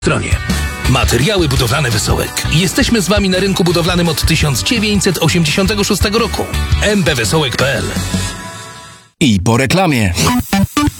stronie. Materiały budowlane Wesołek. Jesteśmy z Wami na rynku budowlanym od 1986 roku. mbwesołek.pl. I po reklamie.